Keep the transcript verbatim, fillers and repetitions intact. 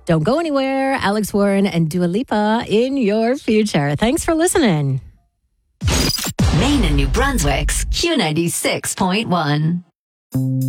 Don't go anywhere. Alex Warren and Dua Lipa in your future. Thanks for listening. Maine and New Brunswick's Q ninety-six point one.